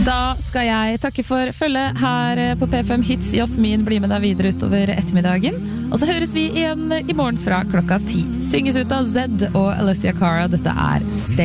Da skal jeg takke for følget her på P5 Hits. Jasmin blir med deg videre utover ettermiddagen. Og så høres vi igjen i morgen fra klokka 10. Synges ut av Zed og Alessia Cara. Dette er Stay.